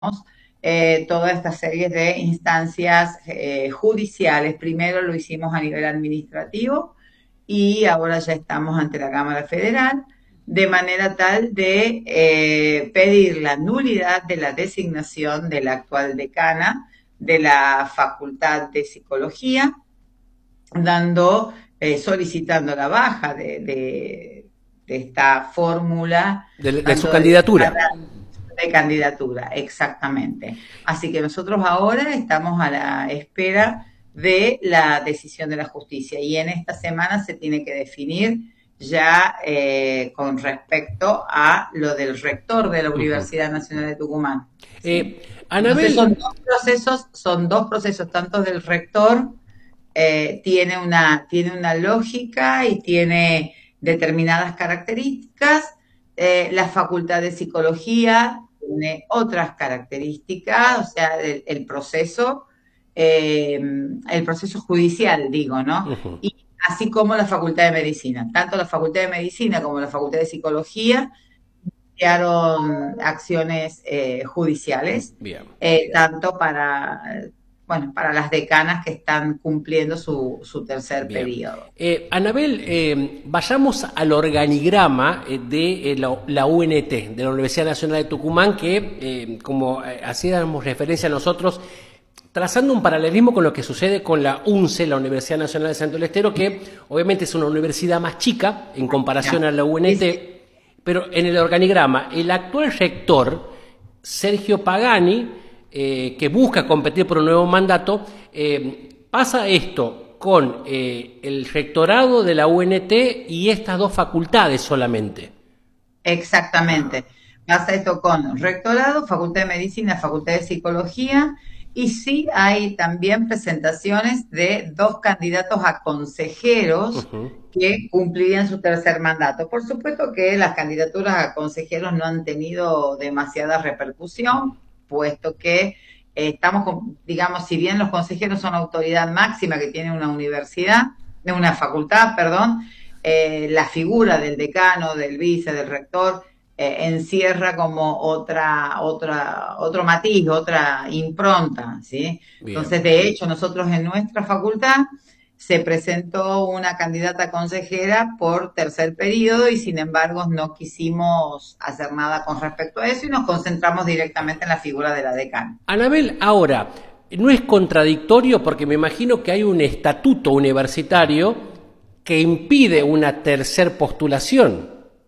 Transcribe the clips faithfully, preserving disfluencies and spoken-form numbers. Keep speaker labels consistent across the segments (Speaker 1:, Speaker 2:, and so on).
Speaker 1: eh, toda esta serie de instancias eh, judiciales. Primero lo hicimos a nivel administrativo y ahora ya estamos ante la Cámara Federal, de manera tal de eh, pedir la nulidad de la designación de la actual decana de la Facultad de Psicología, dando, eh, solicitando la baja de, de, de esta fórmula,
Speaker 2: De, de su
Speaker 1: tanto de
Speaker 2: candidatura.
Speaker 1: de candidatura, exactamente. Así que nosotros ahora estamos a la espera de la decisión de la justicia y en esta semana se tiene que definir ya eh, con respecto a lo del rector de la
Speaker 2: Uh-huh.
Speaker 1: Universidad Nacional de Tucumán. ¿Sí?
Speaker 2: Eh,
Speaker 1: Entonces
Speaker 2: Anabel,
Speaker 1: son dos procesos, son dos procesos, tanto del rector, eh, tiene una, tiene una lógica y tiene determinadas características. Eh, la Facultad de Psicología tiene otras características, o sea, el, el proceso, eh, el proceso judicial, digo, ¿no?
Speaker 2: uh-huh.
Speaker 1: Y así como la Facultad de Medicina. Tanto la Facultad de Medicina como la Facultad de Psicología iniciaron acciones eh, judiciales,
Speaker 2: Bien.
Speaker 1: eh, tanto para, bueno, para las decanas que están cumpliendo su, su tercer
Speaker 2: Bien.
Speaker 1: periodo.
Speaker 2: Eh, Anabel, eh, vayamos al organigrama eh, de eh, la, la U N T, de la Universidad Nacional de Tucumán, que, eh, como eh, hacíamos referencia a nosotros, trazando un paralelismo con lo que sucede con la U N C E, la Universidad Nacional de Santo del Estero, que obviamente es una universidad más chica en comparación
Speaker 1: Ya.
Speaker 2: a la
Speaker 1: Sí, sí.
Speaker 2: U N T, pero en el organigrama, el actual rector, Sergio Pagani, eh, que busca competir por un nuevo mandato, eh, pasa esto con eh, el rectorado de la U N T y estas dos facultades solamente.
Speaker 1: Exactamente. Pasa esto con rectorado, Facultad de Medicina, Facultad de Psicología, y sí hay también presentaciones de dos candidatos a consejeros
Speaker 2: Uh-huh.
Speaker 1: que cumplirían su tercer mandato. Por supuesto que las candidaturas a consejeros no han tenido demasiada repercusión, puesto que eh, estamos, con, digamos, si bien los consejeros son autoridad máxima que tiene una universidad, de una facultad, perdón, eh, la figura del decano, del vice, del rector, eh, encierra como otra, otra, otro matiz, otra impronta, ¿sí?
Speaker 2: Bien.
Speaker 1: Entonces, de hecho, nosotros en nuestra facultad se presentó una candidata consejera por tercer periodo y sin embargo no quisimos hacer nada con respecto a eso y nos concentramos directamente en la figura de la decana.
Speaker 2: Anabel, ahora, no es contradictorio porque me imagino que hay un estatuto universitario que impide una tercer postulación.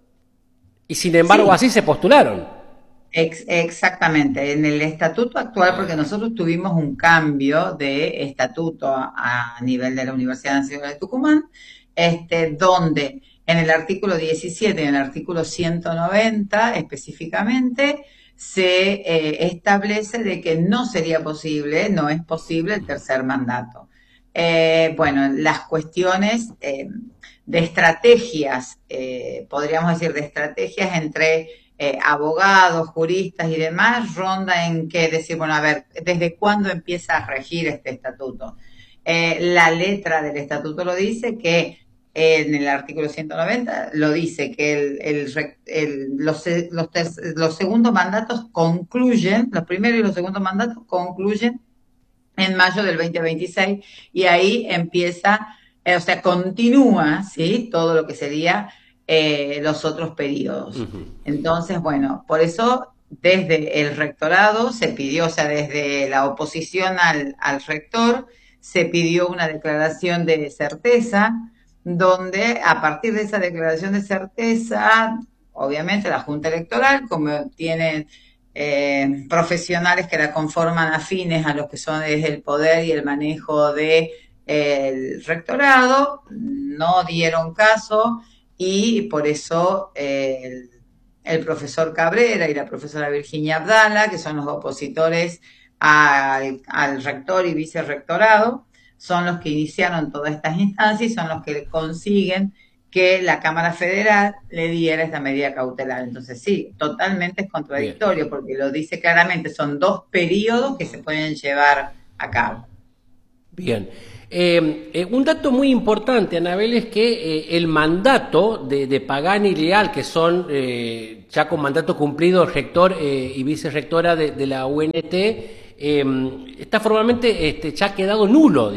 Speaker 2: Y sin embargo,
Speaker 1: Sí,
Speaker 2: así se postularon.
Speaker 1: Ex- exactamente, en el estatuto actual, porque
Speaker 2: Ah,
Speaker 1: nosotros tuvimos un cambio de estatuto a, a nivel de la Universidad Nacional de Tucumán, este, donde en el artículo diecisiete y en el artículo ciento noventa específicamente se eh, establece de que no sería posible, no es posible el tercer mandato. Eh, bueno, las cuestiones eh, de estrategias, eh, podríamos decir de estrategias entre eh, abogados, juristas y demás, ronda en que decir, bueno, a ver, ¿desde cuándo empieza a regir este estatuto? Eh, la letra del estatuto lo dice que en el artículo ciento noventa lo dice que el, el, el, los, los, ter, los segundos mandatos concluyen, los primeros y los segundos mandatos concluyen en mayo del veinte veintiséis y ahí empieza, eh, o sea, continúa, ¿sí? Todo lo que sería eh, los otros periodos.
Speaker 2: uh-huh.
Speaker 1: Entonces, bueno, por eso desde el rectorado se pidió, o sea, desde la oposición al, al rector, se pidió una declaración de certeza, donde a partir de esa declaración de certeza, obviamente la Junta Electoral, como tiene eh, profesionales que la conforman afines a los que son desde el poder y el manejo del de, eh, rectorado, no dieron caso y por eso eh, el, el profesor Cabrera y la profesora Virginia Abdala, que son los opositores al, al rector y vicerrectorado, son los que iniciaron todas estas instancias y son los que consiguen que la Cámara Federal le diera esta medida cautelar. Entonces sí, totalmente es
Speaker 2: Bien.
Speaker 1: contradictorio porque lo dice claramente, son dos periodos que se pueden llevar a cabo.
Speaker 2: Bien. Eh, eh, un dato muy importante, Anabel, es que eh, el mandato de, de Pagani y Leal, que son eh, ya con mandato cumplido rector eh, y vicerrectora de, de la U N T, eh, está formalmente este, ya ha quedado nulo.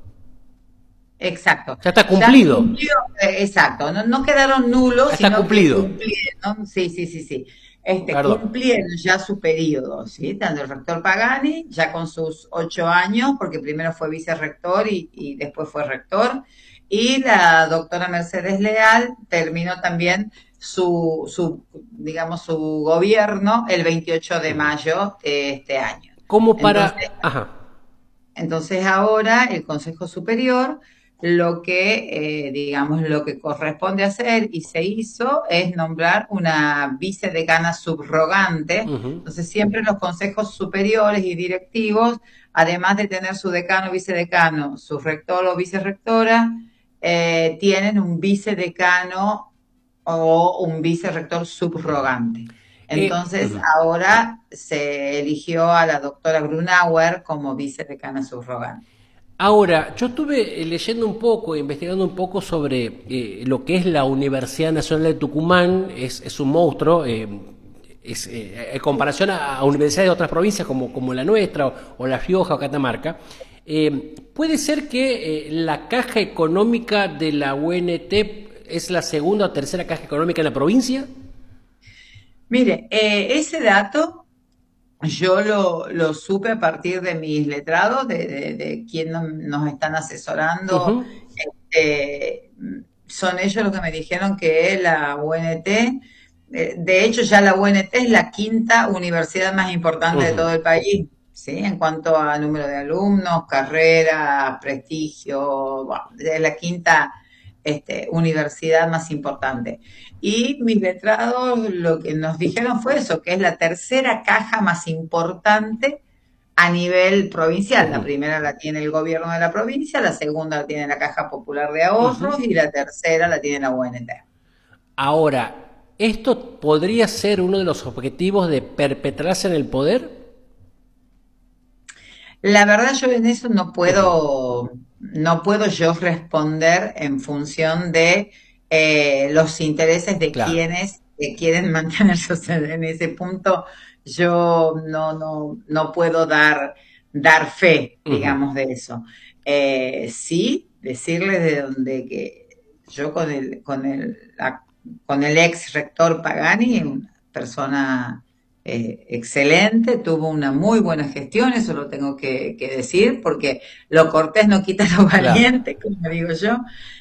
Speaker 1: Exacto.
Speaker 2: Ya está cumplido.
Speaker 1: Ya cumplió, eh, exacto. No, no quedaron nulos,
Speaker 2: ya está
Speaker 1: sino
Speaker 2: cumplido.
Speaker 1: que cumplieron. Sí, sí, sí, sí. Este,
Speaker 2: Perdón.
Speaker 1: cumplieron ya su periodo, ¿sí? Tanto el rector Pagani, ya con sus ocho años, porque primero fue vicerrector y, y después fue rector, y la doctora Mercedes Leal terminó también su, su, digamos, su gobierno el veintiocho de mayo de este año.
Speaker 2: Como para...
Speaker 1: Entonces,
Speaker 2: Ajá.
Speaker 1: entonces ahora el Consejo Superior lo que, eh, digamos, lo que corresponde hacer y se hizo es nombrar una vicedecana subrogante.
Speaker 2: Uh-huh.
Speaker 1: Entonces siempre los consejos superiores y directivos, además de tener su decano, vicedecano, su rector o vicerrectora, eh, tienen un vicedecano o un vicerrector subrogante. Entonces,
Speaker 2: Eh, uh-huh.
Speaker 1: ahora se eligió a la doctora Grunauer como vicedecana subrogante.
Speaker 2: Ahora, yo estuve leyendo un poco, investigando un poco sobre eh, lo que es la Universidad Nacional de Tucumán. Es, es un monstruo, eh, es, eh, en comparación a, a universidades de otras provincias como, como la nuestra, o, o La Rioja o Catamarca. Eh, ¿Puede ser que eh, la caja económica de la U N T es la segunda o tercera caja económica en la provincia?
Speaker 1: Mire, eh, ese dato yo lo, lo supe a partir de mis letrados, de, de, de quien nos están asesorando.
Speaker 2: Uh-huh.
Speaker 1: Este, son ellos los que me dijeron que la U N T, eh, de hecho ya la U N T es la quinta universidad más importante uh-huh. de todo el país, ¿sí? En cuanto a número de alumnos, carreras, prestigio, bueno, es la quinta este, universidad más importante. Y mis letrados lo que nos dijeron fue eso, que es la tercera caja más importante a nivel provincial. Uh-huh. La primera la tiene el gobierno de la provincia, la segunda la tiene la Caja Popular de Ahorros uh-huh. y la tercera la tiene la U N T.
Speaker 2: Ahora, ¿esto podría ser uno de los objetivos de perpetrarse en el poder?
Speaker 1: La verdad yo en eso no puedo, no puedo yo responder en función de eh, los intereses de claro. quienes eh, quieren mantenerse en ese punto. Yo no, no, no puedo dar, dar fe, digamos, uh-huh. de eso. Eh, sí, decirles de donde que yo con el, con el, la, con el ex rector Pagani, una persona eh, excelente, tuvo una muy buena gestión, eso lo tengo que, que decir, porque lo cortés no quita lo valiente, claro. como digo yo.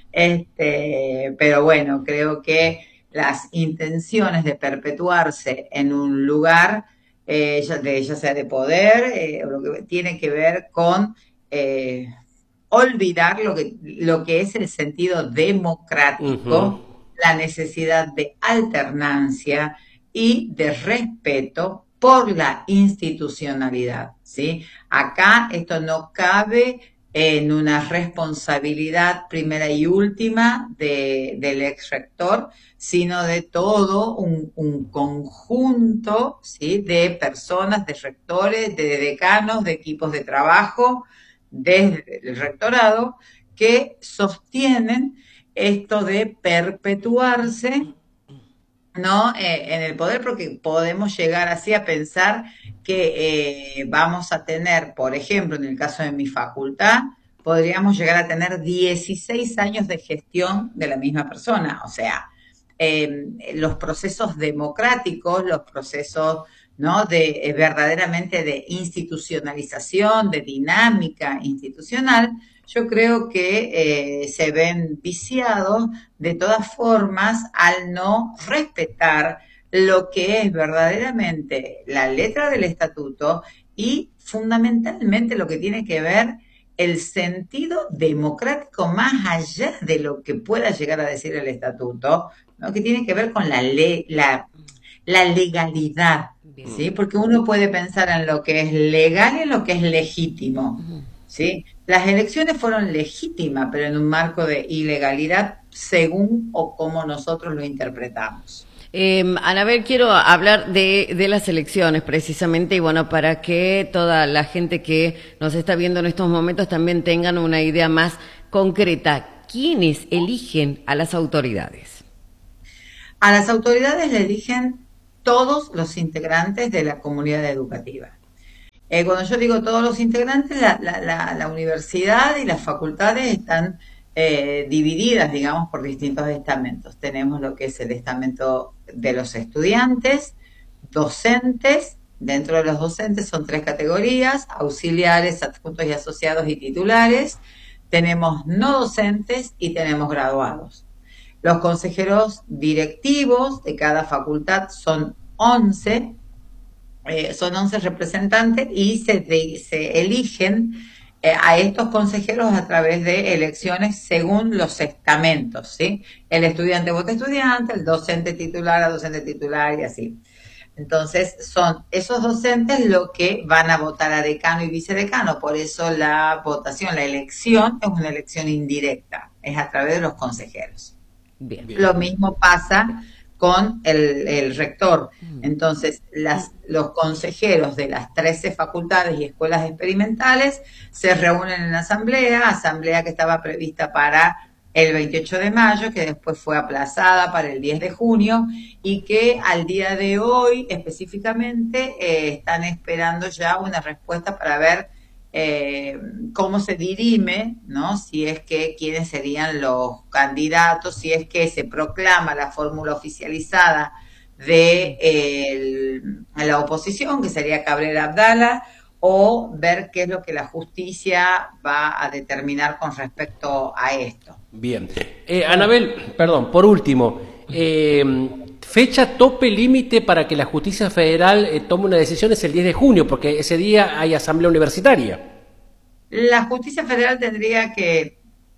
Speaker 1: Este, pero bueno, creo que las intenciones de perpetuarse en un lugar, eh, ya, de, ya sea de poder, eh, o lo que tiene que ver con eh, olvidar lo que, lo que es el sentido democrático, uh-huh. la necesidad de alternancia y de respeto por la institucionalidad, ¿sí? Acá esto no cabe en una responsabilidad primera y última de, del ex rector, sino de todo un, un conjunto, ¿sí? de personas, de rectores, de decanos, de equipos de trabajo, desde el rectorado, que sostienen esto de perpetuarse, ¿no? Eh, en el poder, porque podemos llegar así a pensar que eh, vamos a tener, por ejemplo, en el caso de mi facultad, podríamos llegar a tener dieciséis años de gestión de la misma persona. O sea, eh, los procesos democráticos, los procesos, ¿no? de eh, verdaderamente de institucionalización, de dinámica institucional, yo creo que eh, se ven viciados de todas formas al no respetar lo que es verdaderamente la letra del estatuto y fundamentalmente lo que tiene que ver el sentido democrático más allá de lo que pueda llegar a decir el estatuto, ¿no? Que tiene que ver con la, le la, la legalidad, ¿sí? Porque uno puede pensar en lo que es legal y en lo que es legítimo, ¿sí? Las elecciones fueron legítimas, pero en un marco de ilegalidad según o como nosotros lo interpretamos.
Speaker 3: Eh, Anabel, quiero hablar de, de las elecciones precisamente y bueno, para que toda la gente que nos está viendo en estos momentos también tengan una idea más concreta. ¿Quiénes eligen a las autoridades?
Speaker 1: A las autoridades le eligen todos los integrantes de la comunidad educativa. Eh, cuando yo digo todos los integrantes, la, la, la, la universidad y las facultades están eh, divididas, digamos, por distintos estamentos. Tenemos lo que es el estamento de los estudiantes, docentes. Dentro de los docentes son tres categorías: auxiliares, adjuntos y asociados y titulares. Tenemos no docentes y tenemos graduados. Los consejeros directivos de cada facultad son once, eh, son once representantes y se, de, se eligen eh, a estos consejeros a través de elecciones según los estamentos, ¿sí? El estudiante vota estudiante, el docente titular a docente titular y así. Entonces son esos docentes los que van a votar a decano y vicedecano, por eso la votación, la elección es una elección indirecta, es a través de los consejeros. Bien. Lo mismo pasa con el, el rector. Entonces, las, los consejeros de las trece facultades y escuelas experimentales se reúnen en la asamblea, asamblea que estaba prevista para el veintiocho de mayo, que después fue aplazada para el diez de junio, y que al día de hoy específicamente eh, están esperando ya una respuesta para ver eh, cómo se dirime, ¿no? Si es que quiénes serían los candidatos, si es que se proclama la fórmula oficializada de eh, el, la oposición, que sería Cabrera Abdala, o ver qué es lo que la justicia va a determinar con respecto a esto.
Speaker 2: Bien. Eh, Anabel, perdón, por último, eh, fecha tope límite para que la justicia federal eh, tome una decisión es el diez de junio, porque ese día hay asamblea universitaria. La justicia federal tendría que,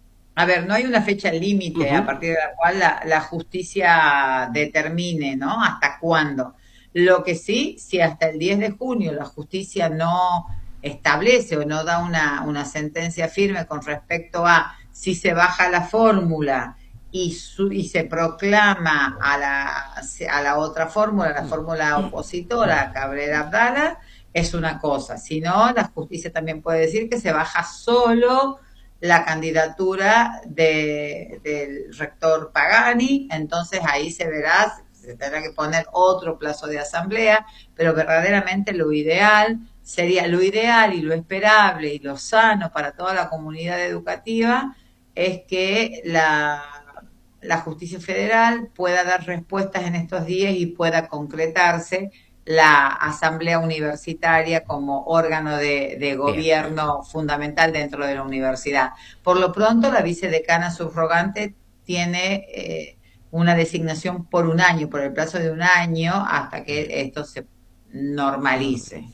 Speaker 2: a ver, no hay una fecha límite uh-huh. a partir de la cual la, la justicia determine, ¿no? Hasta cuándo. Lo que sí, si hasta el diez de junio la justicia no establece o no da una, una sentencia firme con respecto a si se baja la fórmula y, su, y se proclama a la, a la otra fórmula, la fórmula opositora, Cabrera Abdala, es una cosa. Si no, la justicia también puede decir que se baja solo la candidatura de, del rector Pagani, entonces ahí se verá, se tendrá que poner otro plazo de asamblea, pero verdaderamente lo ideal sería, lo ideal y lo esperable y lo sano para toda la comunidad educativa es que la, la justicia federal pueda dar respuestas en estos días y pueda concretarse la asamblea universitaria como órgano de, de gobierno Bien. fundamental dentro de la universidad. Por lo pronto, la vicedecana subrogante tiene eh, una designación por un año, por el plazo de un año, hasta que esto se normalice.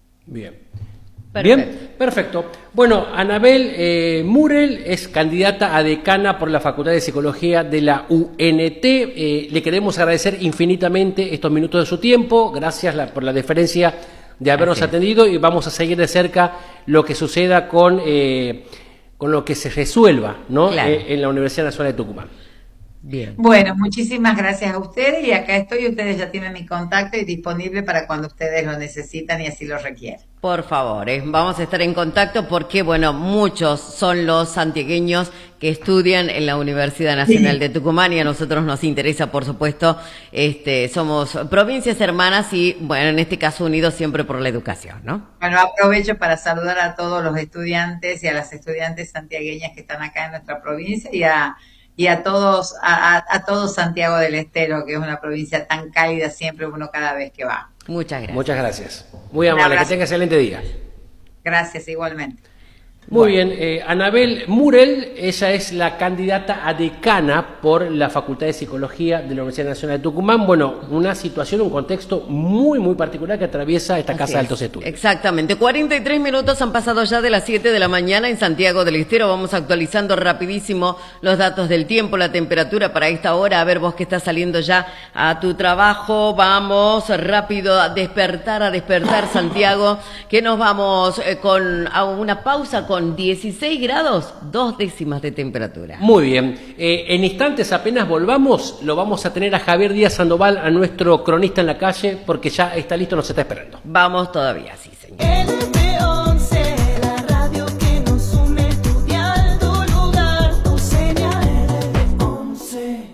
Speaker 2: Bien. Perfecto. Bien, perfecto. Bueno, Anabel eh, Murel es candidata a decana por la Facultad de Psicología de la U N T. Eh, le queremos agradecer infinitamente estos minutos de su tiempo. Gracias la, por la deferencia de habernos Gracias. atendido y vamos a seguir de cerca lo que suceda con, eh, con lo que se resuelva, ¿no? Claro. eh, en la Universidad Nacional de Tucumán. Bien. Bueno, muchísimas gracias a ustedes y acá estoy, ustedes ya tienen mi contacto y disponible para cuando ustedes lo necesitan y así lo requieren.
Speaker 3: Por favor, eh, vamos a estar en contacto porque, bueno, muchos son los santiagueños que estudian en la Universidad Nacional sí. de Tucumán y a nosotros nos interesa, por supuesto, este, somos provincias hermanas y, bueno, en este caso unidos siempre por la educación, ¿no?
Speaker 1: Bueno, aprovecho para saludar a todos los estudiantes y a las estudiantes santiagueñas que están acá en nuestra provincia y a y a todos, a, a, a todos Santiago del Estero, que es una provincia tan cálida siempre uno cada vez que va.
Speaker 3: Muchas gracias.
Speaker 2: Muchas gracias. Muy amable, que tenga excelente día.
Speaker 1: Gracias, igualmente.
Speaker 2: Muy bueno. bien, eh, Anabel Murel, ella es la candidata a decana por la Facultad de Psicología de la Universidad Nacional de Tucumán. Bueno, una situación, un contexto muy, muy particular que atraviesa esta Así Casa es. de Altos Estudios.
Speaker 3: Exactamente, cuarenta y tres minutos han pasado ya de las siete de la mañana en Santiago del Estero. Vamos actualizando rapidísimo los datos del tiempo, la temperatura para esta hora. A ver, vos que estás saliendo ya a tu trabajo, vamos rápido a despertar, a despertar Santiago, que nos vamos eh, con a una pausa con con dieciséis grados, dos décimas de temperatura.
Speaker 2: Muy bien. Eh, en instantes, apenas volvamos, lo vamos a tener a Javier Díaz Sandoval, a nuestro cronista en la calle, porque ya está listo, nos está esperando.
Speaker 3: Vamos todavía, sí, señor.
Speaker 4: L B once, la radio que nos une, tu dial, tu lugar, tu señal. L B once.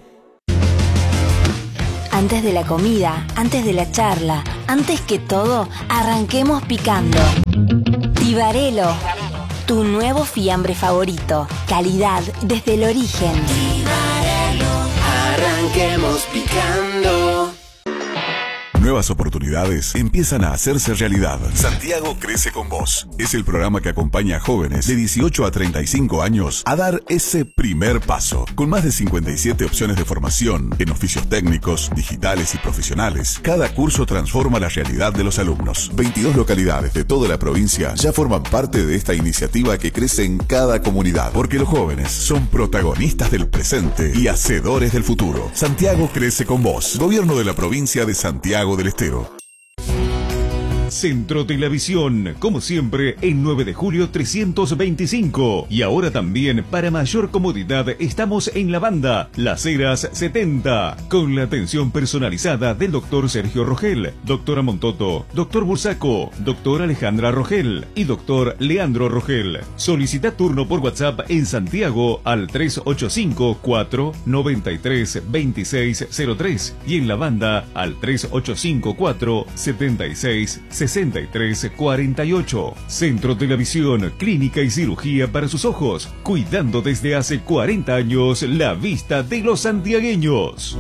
Speaker 5: Antes de la comida, antes de la charla, antes que todo, arranquemos picando. Tibarelo, tu nuevo fiambre favorito. Calidad desde el origen.
Speaker 6: Tibarelo, arranquemos picando.
Speaker 7: Nuevas oportunidades empiezan a hacerse realidad. Santiago crece con vos. Es el programa que acompaña a jóvenes de dieciocho a treinta y cinco años a dar ese primer paso. Con más de cincuenta y siete opciones de formación en oficios técnicos, digitales y profesionales, cada curso transforma la realidad de los alumnos. veintidós localidades de toda la provincia ya forman parte de esta iniciativa que crece en cada comunidad, porque los jóvenes son protagonistas del presente y hacedores del futuro. Santiago crece con vos. Gobierno de la provincia de Santiago del Estero.
Speaker 8: Centro Telavisión, como siempre, en nueve de julio trescientos veinticinco. Y ahora también, para mayor comodidad, estamos en la banda Las Heras setenta, con la atención personalizada del doctor Sergio Rogel, doctora Montoto, doctor Bursaco, doctora Alejandra Rogel y doctor Leandro Rogel. Solicita turno por WhatsApp en Santiago al tres ocho cinco, cuatro nueve tres, dos seis cero tres y en la banda al tres ocho cinco, cuatro siete seis, sesenta y tres cuarenta y ocho. Centro Telavisión, clínica y cirugía para sus ojos, cuidando desde hace cuarenta años la vista de los santiagueños.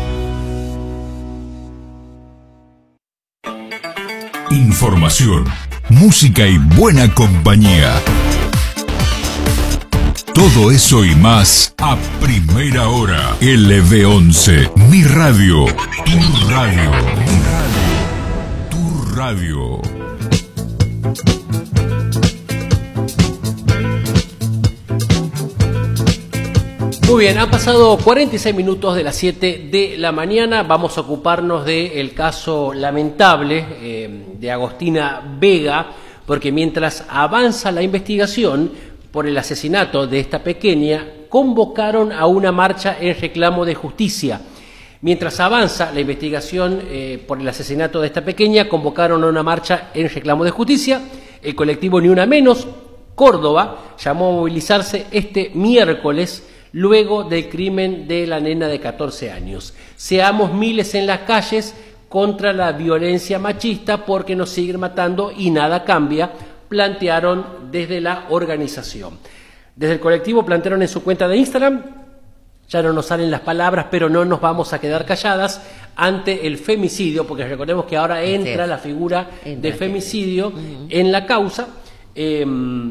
Speaker 9: Información, música y buena compañía. Todo eso y más a primera hora. L B once, mi radio, tu radio. Radio.
Speaker 2: Muy bien, han pasado cuarenta y seis minutos de las siete de la mañana. Vamos a ocuparnos del caso lamentable eh, de Agostina Vega, porque mientras avanza la investigación por el asesinato de esta pequeña, convocaron a una marcha en reclamo de justicia. Mientras avanza la investigación eh, por el asesinato de esta pequeña, convocaron a una marcha en reclamo de justicia. El colectivo Ni Una Menos, Córdoba, llamó a movilizarse este miércoles luego del crimen de la nena de catorce años. Seamos miles en las calles contra la violencia machista porque nos siguen matando y nada cambia, plantearon desde la organización. Desde el colectivo plantearon en su cuenta de Instagram: ya no nos salen las palabras, pero no nos vamos a quedar calladas ante el femicidio, porque recordemos que ahora entra sí, la figura entra de femicidio uh-huh. en la causa, eh,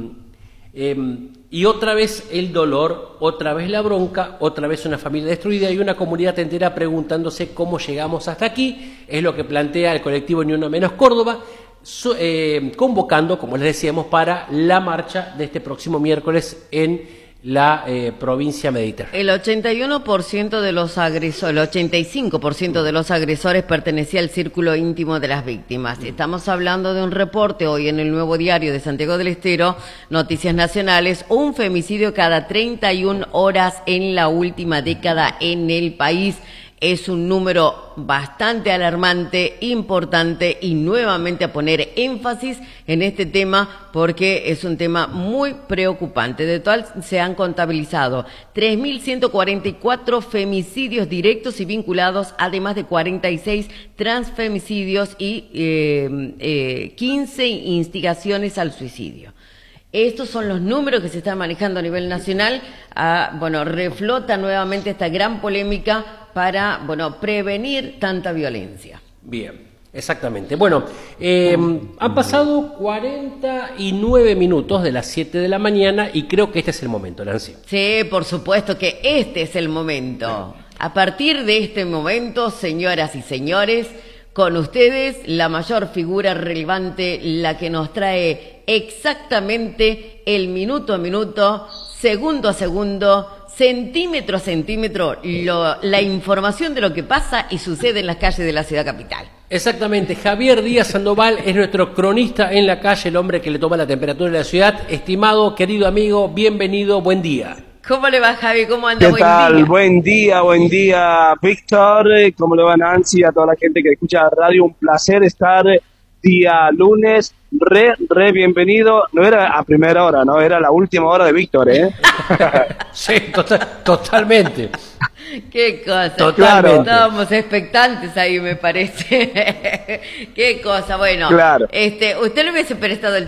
Speaker 2: eh, y otra vez el dolor, otra vez la bronca, otra vez una familia destruida y una comunidad entera preguntándose cómo llegamos hasta aquí. Es lo que plantea el colectivo Ni Una Menos Córdoba, so, eh, convocando, como les decíamos, para la marcha de este próximo miércoles en la eh, provincia mediterránea.
Speaker 3: El ochenta y uno por ciento de los agresores, el ochenta y cinco por ciento de los agresores pertenecía al círculo íntimo de las víctimas. Estamos hablando de un reporte hoy en el Nuevo Diario de Santiago del Estero, Noticias Nacionales: un femicidio cada treinta y una horas en la última década en el país. Es un número bastante alarmante, importante, y nuevamente a poner énfasis en este tema porque es un tema muy preocupante. De total se han contabilizado tres mil ciento cuarenta y cuatro femicidios directos y vinculados, además de cuarenta y seis transfemicidios y eh, eh, quince instigaciones al suicidio. Estos son los números que se están manejando a nivel nacional. Ah, bueno, reflota nuevamente esta gran polémica para, bueno, prevenir tanta violencia.
Speaker 2: Bien, exactamente. Bueno, eh, han pasado cuarenta y nueve minutos de las siete de la mañana y creo que este es el momento, Nancy.
Speaker 3: Sí, por supuesto que este es el momento. A partir de este momento, señoras y señores, con ustedes la mayor figura relevante, la que nos trae exactamente el minuto a minuto, segundo a segundo, centímetro a centímetro lo, la información de lo que pasa y sucede en las calles de la ciudad capital.
Speaker 2: Exactamente, Javier Díaz Sandoval es nuestro cronista en la calle, el hombre que le toma la temperatura de la ciudad. Estimado, querido amigo, bienvenido, buen día.
Speaker 3: ¿Cómo le va, Javi? ¿Cómo anda?
Speaker 10: ¿Qué
Speaker 3: Buen
Speaker 10: tal?
Speaker 3: día.
Speaker 10: Buen día, buen día, Víctor. ¿Cómo le va, Nancy? A toda la gente que escucha la radio, un placer estar día lunes. Re, re bienvenido. No era a primera hora, no, era la última hora de Víctor, ¿eh?
Speaker 2: Sí, total, totalmente.
Speaker 3: Qué cosa.
Speaker 2: Totalmente.
Speaker 3: Estábamos expectantes ahí, me parece. Qué cosa. Bueno,
Speaker 10: Claro.
Speaker 3: este, usted le hubiese prestado el